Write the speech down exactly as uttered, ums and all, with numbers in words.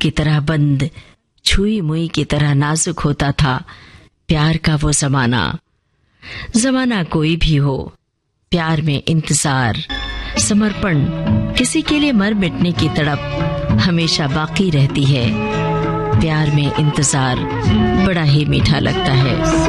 की तरह बंद, छुई मुई की तरह नाजुक होता था प्यार का वो जमाना। जमाना कोई भी हो, प्यार में इंतजार, समर्पण, किसी के लिए मर मिटने की तड़प हमेशा बाकी रहती है। प्यार में इंतजार बड़ा ही मीठा लगता है।